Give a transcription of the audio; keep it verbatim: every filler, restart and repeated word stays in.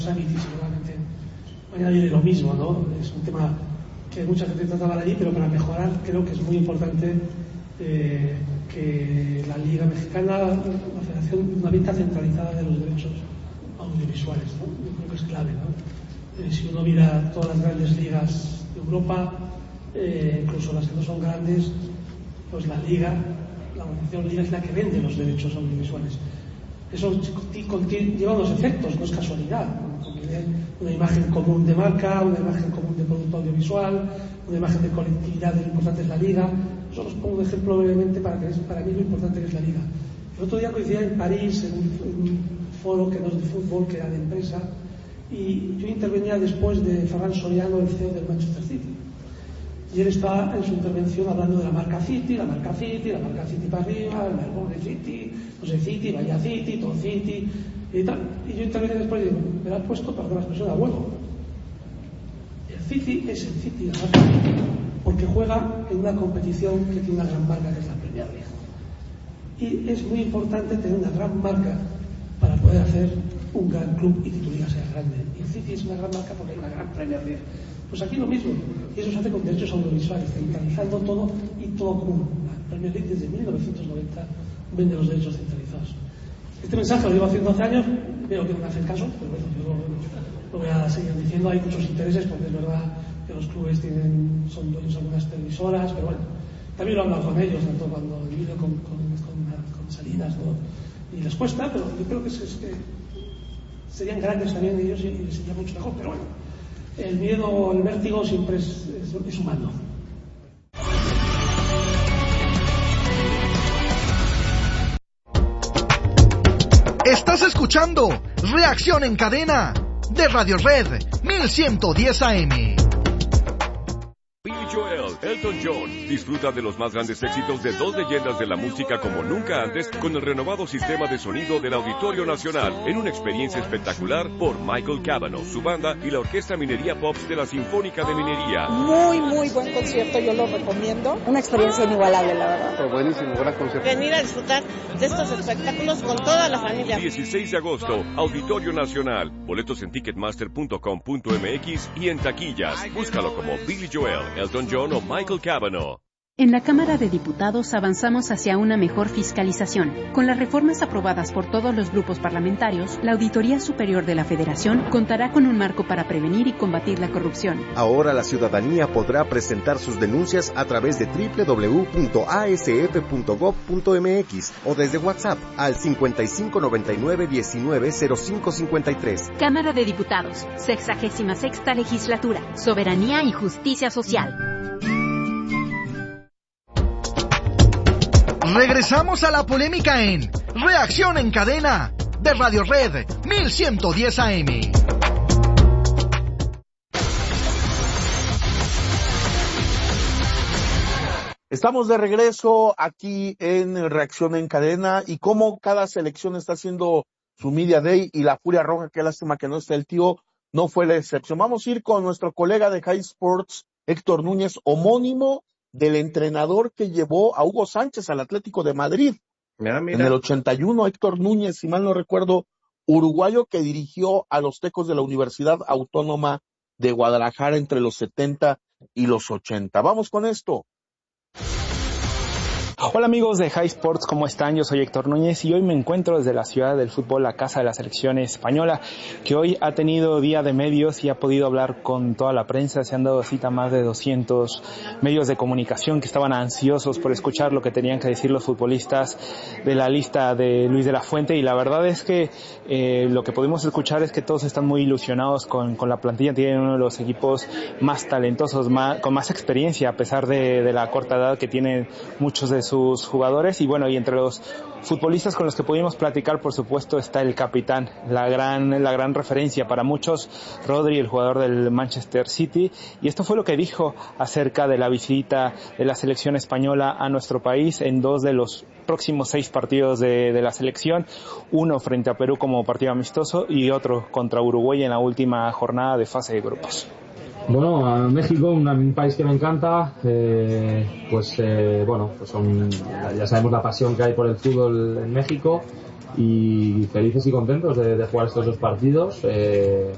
Sanity seguramente mañana viene lo mismo, ¿no? Es un tema que mucha gente trataba allí, pero para mejorar creo que es muy importante eh, que la Liga Mexicana, la Federación, una venta centralizada de los derechos audiovisuales, ¿no? Yo creo que es clave, ¿no? Eh, si uno mira todas las grandes ligas de Europa, eh, incluso las que no son grandes, pues la Liga, la organización Liga es la que vende los derechos audiovisuales. Eso lleva unos efectos, no es casualidad, ¿no? Una imagen común de marca, una imagen común de producto audiovisual, una imagen de colectividad de lo importante es la Liga. Solo os pongo un ejemplo brevemente para que es para mí lo importante que es la Liga. El otro día coincidía en París en un, en un foro que no es de fútbol, que era de empresa, y yo intervenía después de Ferran Soriano, el C E O del Manchester City. Y él estaba en su intervención hablando de la marca City, la marca City, la marca City para arriba, el Melbourne City, no sé, City, vaya City, todo City, y tal. Y yo intervenía después y digo, me lo han puesto para que la expresión a huevo. El City es el City, la marca City, porque juega en una competición que tiene una gran marca, que es la Premier League. Y es muy importante tener una gran marca para poder hacer un gran club y que tu liga sea grande. Y el City es una gran marca porque hay una gran Premier League. Pues aquí lo mismo, y eso se hace con derechos audiovisuales, centralizando todo y todo común. La Premier League desde mil novecientos noventa vende los derechos centralizados. Este mensaje lo llevo haciendo hace años, veo que no me hacen caso, pero bueno, yo lo, lo voy a seguir diciendo. Hay muchos intereses, porque es verdad que los clubes tienen, son dueños de algunas televisoras, pero bueno, también lo he hablado con ellos, tanto cuando divido con, con, con, con salidas, ¿no? Y les cuesta, pero yo creo que, es, es que serían grandes también ellos y, y les sería mucho mejor, pero bueno. El miedo o el vértigo siempre es, es, es humano. Estás escuchando Reacción en Cadena de Radio Red mil ciento diez A M. Billy Joel, Elton John, disfruta de los más grandes éxitos de dos leyendas de la música como nunca antes con el renovado sistema de sonido del Auditorio Nacional en una experiencia espectacular por Michael Cavanaugh, su banda y la Orquesta Minería Pops de la Sinfónica de Minería. Muy, muy buen concierto, yo lo recomiendo. Una experiencia inigualable, la verdad. Pero buenísimo, gran concierto. Venir a disfrutar de estos espectáculos con toda la familia. dieciséis de agosto, Auditorio Nacional. Boletos en ticketmaster punto com punto m x y en taquillas. Búscalo como Billy Joel, Elton John o Michael Cavanaugh. En la Cámara de Diputados avanzamos hacia una mejor fiscalización. Con las reformas aprobadas por todos los grupos parlamentarios, la Auditoría Superior de la Federación contará con un marco para prevenir y combatir la corrupción. Ahora la ciudadanía podrá presentar sus denuncias a través de doble u doble u doble u punto a s f punto gob punto m x o desde WhatsApp al cincuenta y cinco noventa y nueve diecinueve cero cinco cincuenta y tres. Cámara de Diputados, sexagésima sexta Legislatura, Soberanía y Justicia Social. Regresamos a la polémica en Reacción en Cadena de Radio Red mil ciento diez A M. Estamos de regreso aquí en Reacción en Cadena y como cada selección está haciendo su Media Day y la Furia Roja, qué lástima que no está el tío, no fue la excepción. Vamos a ir con nuestro colega de High Sports, Héctor Núñez, homónimo del entrenador que llevó a Hugo Sánchez al Atlético de Madrid. Mira, mira. En el ochenta y uno, Héctor Núñez, si mal no recuerdo, uruguayo que dirigió a los Tecos de la Universidad Autónoma de Guadalajara entre los setenta y los ochenta. Vamos con esto. Hola amigos de High Sports, ¿cómo están? Yo soy Héctor Núñez y hoy me encuentro desde la ciudad del fútbol, la casa de la selección española, que hoy ha tenido día de medios y ha podido hablar con toda la prensa. Se han dado cita más de doscientos medios de comunicación que estaban ansiosos por escuchar lo que tenían que decir los futbolistas de la lista de Luis de la Fuente, y la verdad es que eh, lo que pudimos escuchar es que todos están muy ilusionados con, con la plantilla. Tienen uno de los equipos más talentosos, más, con más experiencia a pesar de, de la corta edad que tienen muchos de sus sus jugadores. Y bueno, y entre los futbolistas con los que pudimos platicar, por supuesto, está el capitán, la gran, la gran referencia para muchos, Rodri, el jugador del Manchester City, y esto fue lo que dijo acerca de la visita de la selección española a nuestro país en dos de los próximos seis partidos de, de la selección, uno frente a Perú como partido amistoso y otro contra Uruguay en la última jornada de fase de grupos. Bueno, a México, un, un país que me encanta, eh, pues eh, bueno, pues son, ya sabemos la pasión que hay por el fútbol en México y felices y contentos de, de jugar estos dos partidos. Eh,